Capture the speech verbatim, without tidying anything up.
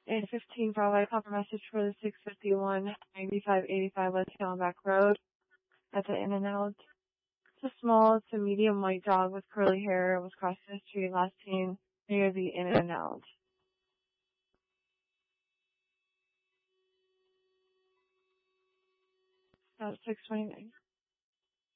And fifteen Broadway, copper message for the six fifty-one ninety-five eighty-five West Camelback Road at the In-N-Out. It's a small to medium white dog with curly hair. It was crossing the street last seen near the In-N-Out. About six twenty-nine.